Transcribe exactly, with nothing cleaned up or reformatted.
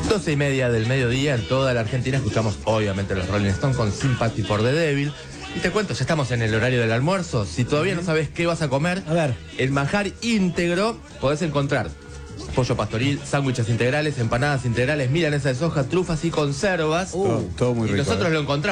doce y media del mediodía en toda la Argentina escuchamos obviamente los Rolling Stones con Sympathy for the Devil. Y te cuento, ya estamos en el horario del almuerzo. Si todavía no sabes qué vas a comer, A ver. el manjar íntegro podés encontrar pollo pastoril, sándwiches integrales, empanadas integrales, milanesa de soja, trufas y conservas. Uh, todo, todo muy y rico. nosotros ¿eh? lo encontramos